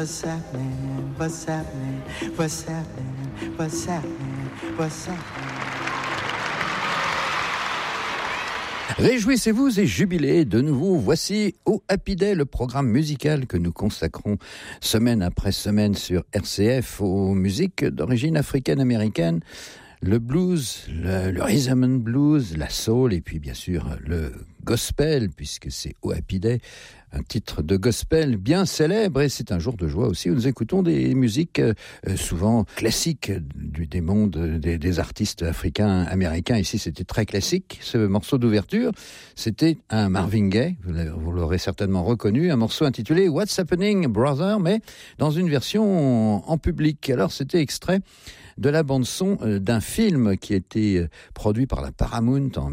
What's happening? What's happening? What's happening? What's happening? What's happening? Réjouissez-vous et jubilez de nouveau. Voici au Happy Day, le programme musical que nous consacrons semaine après semaine sur RCF aux musiques d'origine africaine-américaine. Le blues, le rhythm and blues, la soul et puis bien sûr le gospel, puisque c'est au Happy Day, un titre de gospel bien célèbre, et c'est un jour de joie aussi où nous écoutons des musiques souvent classiques des mondes des artistes africains, américains. Ici c'était très classique, ce morceau d'ouverture, c'était un Marvin Gaye, vous l'aurez certainement reconnu, un morceau intitulé What's Happening Brother, mais dans une version en public. Alors c'était extrait de la bande-son d'un film qui a été produit par la Paramount en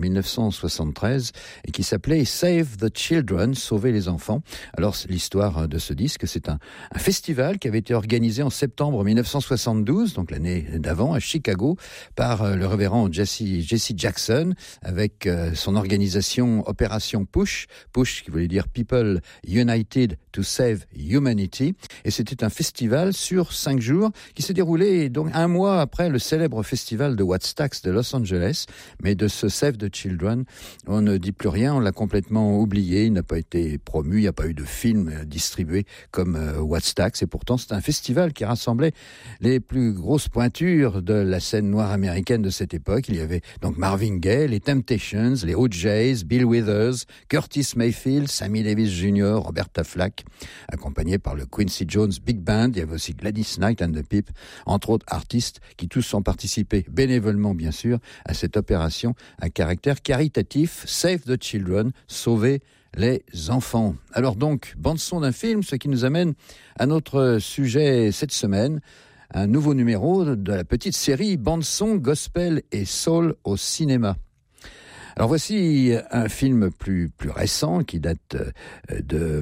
1973 et qui s'appelait Save the Children, Sauver les enfants. Alors l'histoire de ce disque, c'est un festival qui avait été organisé en septembre 1972, donc l'année d'avant, à Chicago, par le révérend Jesse Jackson, avec son organisation Opération Push qui voulait dire People United to Save Humanity. Et c'était un festival sur 5 jours qui s'est déroulé donc un mois après le célèbre festival de Woodstock de Los Angeles. Mais de ce Save the Children, on ne dit plus rien, on l'a complètement oublié, il n'a pas été promu, il n'y a pas eu de film distribué comme Woodstock. Et pourtant, c'est un festival qui rassemblait les plus grosses pointures de la scène noire américaine de cette époque. Il y avait donc Marvin Gaye, les Temptations, les OJs, Bill Withers, Curtis Mayfield, Sammy Davis Jr., Roberta Flack, accompagnés par le Quincy Jones Big Band. Il y avait aussi Gladys Knight and the Pips, entre autres artistes qui tous ont participé bénévolement, bien sûr, à cette opération à caractère caritatif, Save the Children, sauver les enfants. Alors donc, bande-son d'un film, ce qui nous amène à notre sujet cette semaine, un nouveau numéro de la petite série bande-son, gospel et soul au cinéma. Alors voici un film plus récent qui date de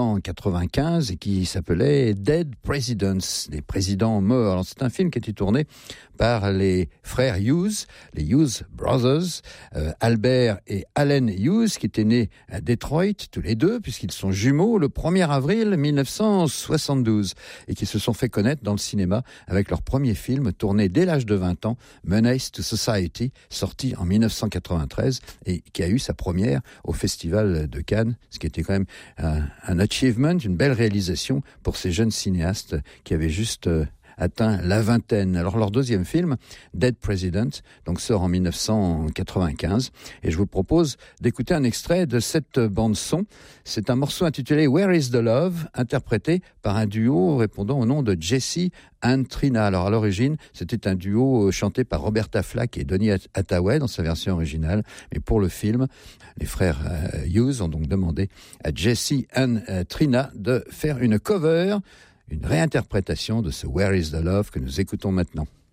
1995 et qui s'appelait Dead Presidents, des présidents morts. Alors c'est un film qui a été tourné par les frères Hughes, les Hughes Brothers, Albert et Allen Hughes, qui étaient nés à Detroit, tous les deux, puisqu'ils sont jumeaux, le 1er avril 1972, et qui se sont fait connaître dans le cinéma avec leur premier film, tourné dès l'âge de 20 ans, Menace to Society, sorti en 1993, et qui a eu sa première au Festival de Cannes, ce qui était quand même un achievement, une belle réalisation pour ces jeunes cinéastes qui avaient juste atteint la vingtaine. Alors leur deuxième film, Dead President, donc sort en 1995, et je vous propose d'écouter un extrait de cette bande-son. C'est un morceau intitulé Where is the Love, interprété par un duo répondant au nom de Jesse and Trina. Alors à l'origine, c'était un duo chanté par Roberta Flack et Donny Hathaway dans sa version originale, mais pour le film, les frères Hughes ont donc demandé à Jesse and Trina de faire une cover, une réinterprétation de ce Where is the Love que nous écoutons maintenant.